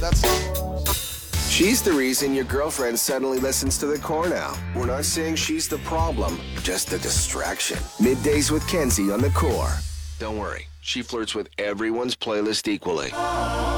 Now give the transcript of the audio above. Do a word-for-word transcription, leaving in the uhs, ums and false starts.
That's She's the reason your girlfriend suddenly listens to the core now. We're not saying she's the problem, just a distraction. Middays with Kenzie on the core. Don't worry, she flirts with everyone's playlist equally.